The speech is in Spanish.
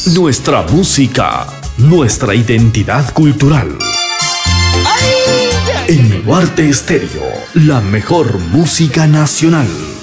Nuestra música, nuestra identidad cultural. En Nuarte Estéreo, la mejor música nacional.